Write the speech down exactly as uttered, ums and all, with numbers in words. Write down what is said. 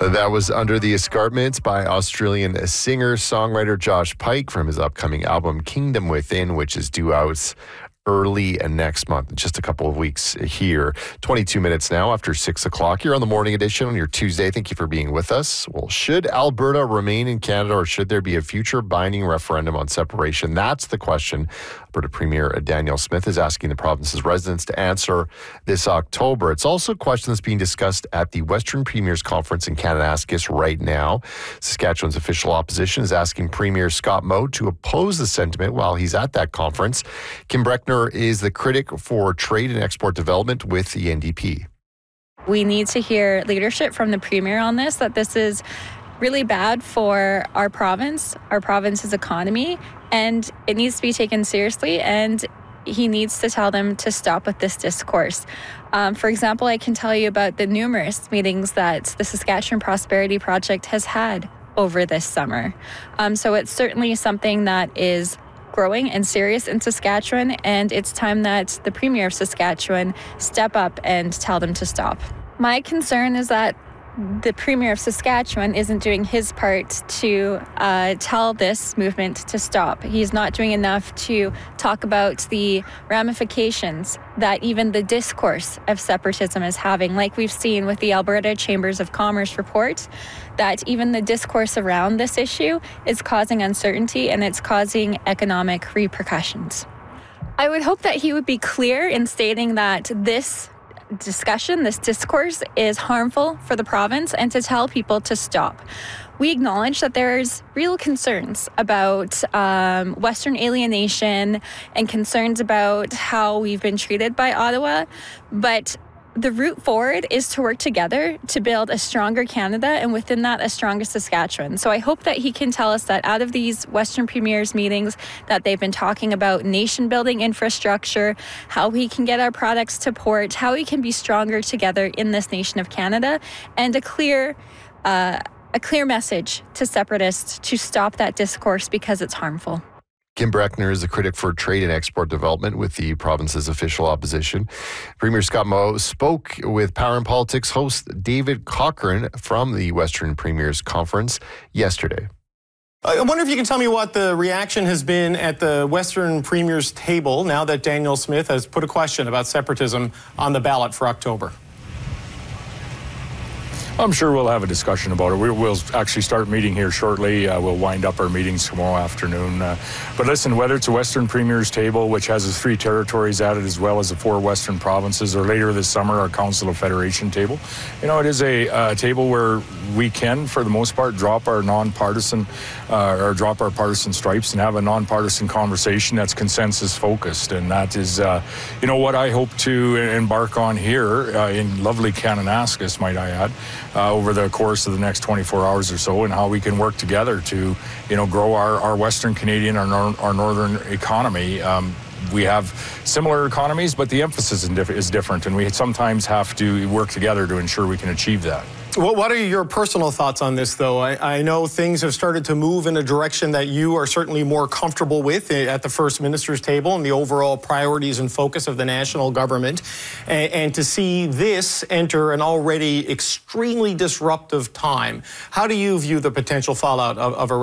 That was Under the Escarpments by Australian singer-songwriter Josh Pike from his upcoming album Kingdom Within, which is due out early next month, just a couple of weeks here. twenty-two minutes now after six o'clock. You're on the morning edition on your Tuesday. Thank you for being with us. Well, should Alberta remain in Canada, or should there be a future binding referendum on separation? That's the question Alberta Premier Danielle Smith is asking the province's residents to answer this October. It's also a question that's being discussed at the Western Premiers Conference in Kananaskis right now. Saskatchewan's official opposition is asking Premier Scott Moe to oppose the sentiment while he's at that conference. Kim Breckner is the critic for trade and export development with the N D P. We need to hear leadership from the Premier on this, that this is really bad for our province, our province's economy, and it needs to be taken seriously, and he needs to tell them to stop with this discourse. Um, for example, I can tell you about the numerous meetings that the Saskatchewan Prosperity Project has had over this summer. Um, so it's certainly something that is growing and serious in Saskatchewan, and it's time that the Premier of Saskatchewan step up and tell them to stop. My concern is that the Premier of Saskatchewan isn't doing his part to uh, tell this movement to stop. He's not doing enough to talk about the ramifications that even the discourse of separatism is having, like we've seen with the Alberta Chambers of Commerce report, that even the discourse around this issue is causing uncertainty and it's causing economic repercussions. I would hope that he would be clear in stating that this discussion, this discourse is harmful for the province, and to tell people to stop. We acknowledge that there's real concerns about um, Western alienation and concerns about how we've been treated by Ottawa, but the route forward is to work together to build a stronger Canada, and within that, a stronger Saskatchewan. So I hope that he can tell us that out of these Western Premiers meetings that they've been talking about nation-building infrastructure, how we can get our products to port, how we can be stronger together in this nation of Canada, and a clear, uh, a clear message to separatists to stop that discourse because it's harmful. Kim Breckner is a critic for trade and export development with the province's official opposition. Premier Scott Moe spoke with Power and Politics host David Cochrane from the Western Premiers Conference yesterday. I wonder if you can tell me what the reaction has been at the Western Premiers table now that Danielle Smith has put a question about separatism on the ballot for October. I'm sure we'll have a discussion about it. We, we'll actually start meeting here shortly. Uh, we'll wind up our meetings tomorrow afternoon. Uh, but listen, whether it's a Western Premiers table, which has its three territories at it, as well as the four Western provinces, or later this summer, our Council of Federation table, you know, it is a uh, table where we can, for the most part, drop our nonpartisan, uh, or drop our partisan stripes and have a nonpartisan conversation that's consensus-focused. And that is, uh, you know, what I hope to embark on here uh, in lovely Kananaskis, might I add, Uh, over the course of the next twenty-four hours or so, and how we can work together to, you know, grow our, our Western Canadian, our, nor- our northern economy. Um, we have similar economies, but the emphasis is, diff- is different, and we sometimes have to work together to ensure we can achieve that. Well, what are your personal thoughts on this, though? I, I know things have started to move in a direction that you are certainly more comfortable with at the First Minister's table and the overall priorities and focus of the national government. And, and to see this enter an already extremely disruptive time, how do you view the potential fallout of, of a